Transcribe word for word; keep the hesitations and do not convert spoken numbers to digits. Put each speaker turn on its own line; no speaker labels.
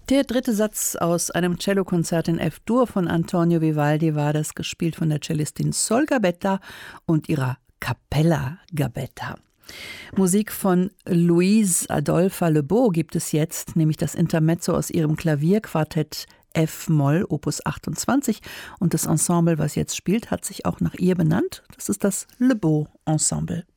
Der dritte Satz aus einem Cellokonzert in F-Dur von Antonio Vivaldi war das, gespielt von der Cellistin Sol Gabetta und ihrer Capella Gabetta. Musik von Louise Adolpha Lebeau gibt es jetzt, nämlich das Intermezzo aus ihrem Klavierquartett F-Moll, Opus achtundzwanzig. Und das Ensemble, was jetzt spielt, hat sich auch nach ihr benannt. Das ist das Lebeau Ensemble.